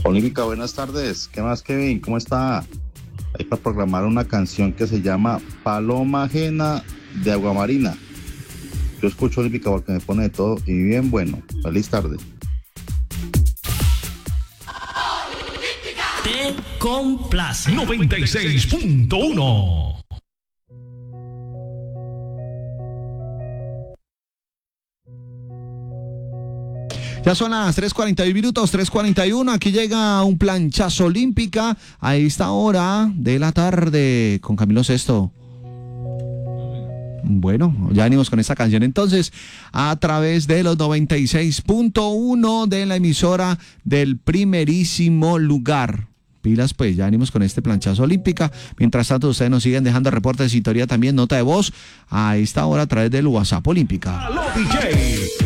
Olímpica, buenas tardes. ¿Qué más, Kevin? ¿Cómo está? Hay para programar una canción que se llama Paloma Ajena de Aguamarina. Yo escucho Olímpica porque me pone de todo y bien bueno. Feliz tarde. Te complace. 96.1. Ya son las 3:41 minutos, 3:41. Aquí llega un planchazo Olímpica a esta hora de la tarde con Camilo Sesto. Bueno, ya venimos con esta canción entonces a través de los 96.1 de la emisora del primerísimo lugar. Pilas, pues ya venimos con este planchazo Olímpica. Mientras tanto, ustedes nos siguen dejando reportes de sintonía, también nota de voz a esta hora a través del WhatsApp Olímpica. ¡Aló, DJ!